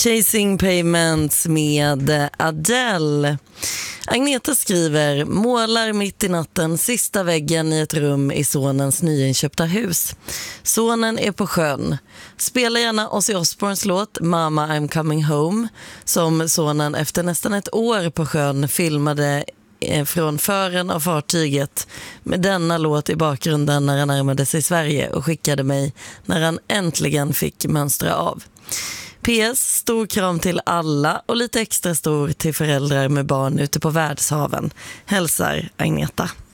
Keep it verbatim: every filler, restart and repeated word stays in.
Chasing Payments med Adele. Agneta skriver: målar mitt i natten sista väggen i ett rum i sonens nyinköpta hus. Sonen är på sjön. Spelar gärna Ozzy Osbournes låt Mama I'm coming home, som sonen efter nästan ett år på sjön filmade från fören av fartyget med denna låt i bakgrunden när han närmade sig Sverige och skickade mig när han äntligen fick mönstra av. P S, stor kram till alla och lite extra stor till föräldrar med barn ute på världshaven. Hälsar Agneta.